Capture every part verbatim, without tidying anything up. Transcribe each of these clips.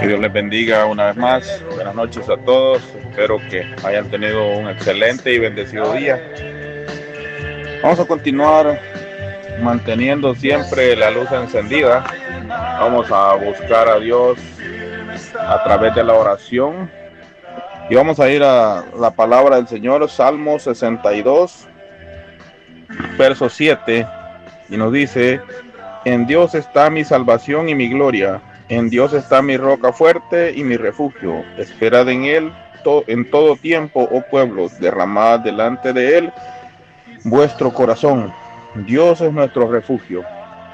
Que Dios les bendiga una vez más. Buenas noches a todos. Espero que hayan tenido un excelente y bendecido día. Vamos a continuar manteniendo siempre la luz encendida. Vamos a buscar a Dios a través de la oración. Y vamos a ir a la palabra del Señor, Salmo sesenta y dos, verso siete. Y nos dice: en Dios está mi salvación y mi gloria. En Dios está mi roca fuerte y mi refugio. Esperad en Él to en todo tiempo, oh pueblos, derramad delante de Él vuestro corazón. Dios es nuestro refugio.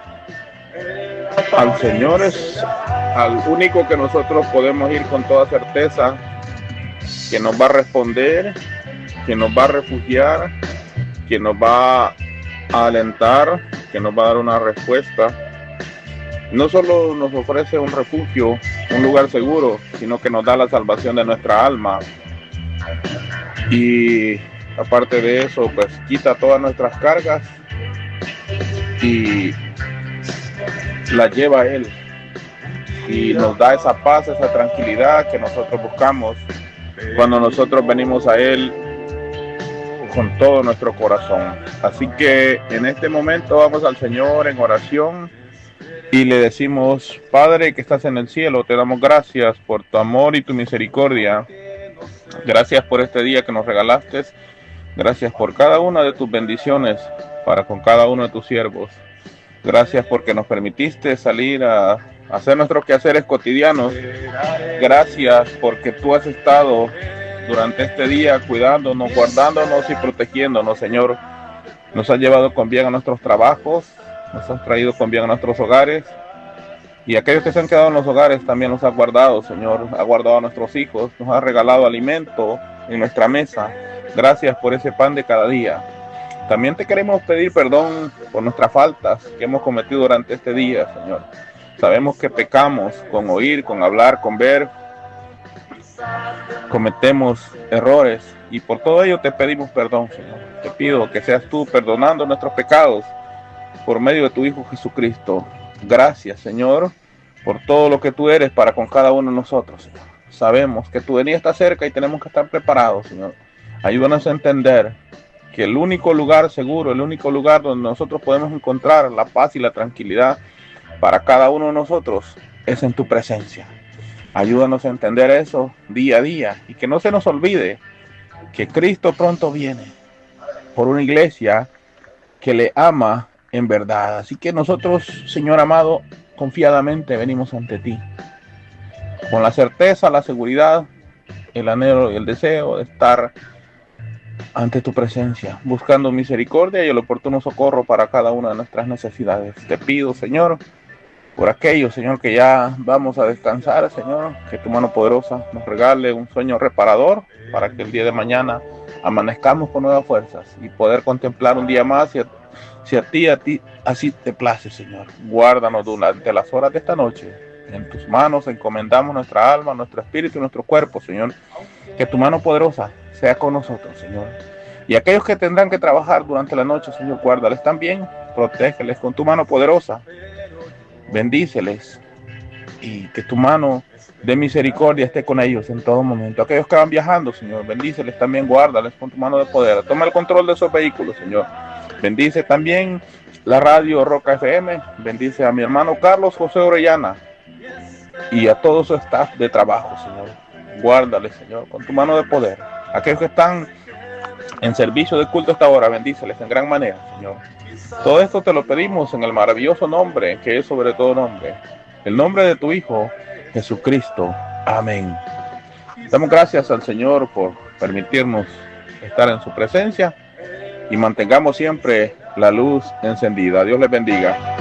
Al Señor es al único que nosotros podemos ir con toda certeza, que nos va a responder, que nos va a refugiar, que nos va a alentar, que nos va a dar una respuesta. No solo nos ofrece un refugio, un lugar seguro, sino que nos da la salvación de nuestra alma. Y aparte de eso, pues quita todas nuestras cargas y las lleva a Él. Y nos da esa paz, esa tranquilidad que nosotros buscamos cuando nosotros venimos a Él con todo nuestro corazón. Así que en este momento vamos al Señor en oración y le decimos: Padre que estás en el cielo, te damos gracias por tu amor y tu misericordia. Gracias por este día que nos regalaste. Gracias por cada una de tus bendiciones para con cada uno de tus siervos. Gracias porque nos permitiste salir a hacer nuestros quehaceres cotidianos. Gracias porque tú has estado durante este día cuidándonos, guardándonos y protegiéndonos, Señor. Nos has llevado con bien a nuestros trabajos, nos has traído con bien a nuestros hogares, y aquellos que se han quedado en los hogares también nos has guardado, Señor. Ha guardado a nuestros hijos, nos ha regalado alimento en nuestra mesa. Gracias por ese pan de cada día. También te queremos pedir perdón por nuestras faltas que hemos cometido durante este día, Señor. Sabemos que pecamos con oír, con hablar, con ver. Cometemos errores y por todo ello te pedimos perdón, Señor. Te pido que seas tú perdonando nuestros pecados por medio de tu Hijo Jesucristo. Gracias, Señor, por todo lo que tú eres para con cada uno de nosotros, Señor. Sabemos que tu venida está cerca y tenemos que estar preparados, Señor. Ayúdanos a entender que el único lugar seguro, el único lugar donde nosotros podemos encontrar la paz y la tranquilidad para cada uno de nosotros es en tu presencia. Ayúdanos a entender eso día a día y que no se nos olvide que Cristo pronto viene por una iglesia que le ama en verdad. Así que nosotros, Señor amado, confiadamente venimos ante ti con la certeza, la seguridad, el anhelo y el deseo de estar ante tu presencia, buscando misericordia y el oportuno socorro para cada una de nuestras necesidades. Te pido, Señor, por aquellos, Señor, que ya vamos a descansar, Señor, que tu mano poderosa nos regale un sueño reparador para que el día de mañana amanezcamos con nuevas fuerzas y poder contemplar un día más. Si a, si a ti, a ti, así te place, Señor. Guárdanos durante las horas de esta noche. En tus manos encomendamos nuestra alma, nuestro espíritu y nuestro cuerpo, Señor. Que tu mano poderosa sea con nosotros, Señor. Y aquellos que tendrán que trabajar durante la noche, Señor, guárdales también. Protégeles con tu mano poderosa. Bendíceles y que tu mano de misericordia esté con ellos en todo momento. Aquellos que van viajando, Señor, bendíceles también, guárdales con tu mano de poder. Toma el control de esos vehículos, Señor. Bendice también la radio Roca F M. Bendice a mi hermano Carlos José Orellana y a todo su staff de trabajo, Señor. Guárdales, Señor, con tu mano de poder. Aquellos que están en servicio de culto a esta hora, bendíceles en gran manera, Señor. Todo esto te lo pedimos en el maravilloso nombre que es sobre todo nombre, el nombre de tu Hijo Jesucristo. Amén. Damos gracias al Señor por permitirnos estar en su presencia y mantengamos siempre la luz encendida. Dios les bendiga.